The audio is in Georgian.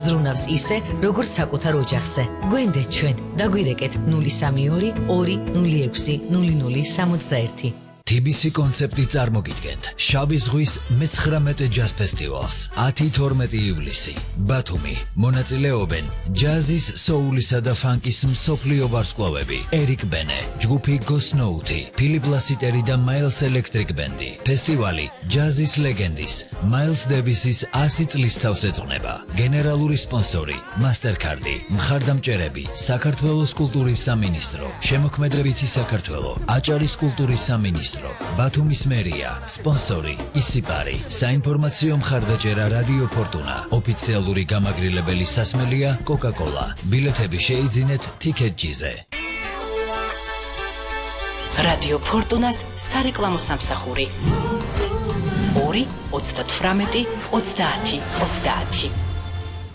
ზრუნავს ისე, როგორც საკუთარ ოჯახზე. გვენდეთ ჩვენ, დაგვირეკეთ 032 206 0061. TBC კონცეპტი წარმოგიდგენთ შავი ზღვის მე-19 ჯაზ ფესტივალს 10-12 ივლისი ბათუმი. მონაწილეობენ ჯაზის, სოულისა და ფანკის მსოფლიო ვარსკვლავები ერიკ ბენე, ჯგუფი გოსნოუთი, ფილიპ ლასიტერი და მაილს ელექტრიკ ბენდი. ფესტივალი ჯაზის ლეგენდის მაილს დევისის 100 წლის თავს ეძღვნება. გენერალური სპონსორი მასტერკარდი. მხარდამჭერები საქართველოს კულტურის სამინისტრო, შემოქმედებითი საქართველო, აჭარის კულტურის სამინისტრო, ბათუმის მერია, სპონსორი ისიპარი, საინფორმაციო მხარდაჭერა რადიო ფორტუნა, ოფიციალური გამაგრილებელი სასმელია კოკა-კოლა. ბილეთები შეიძინეთ TicketJet-ზე. რადიო ფორტუნას სარეკლამო სამსახური 2 38 30 30.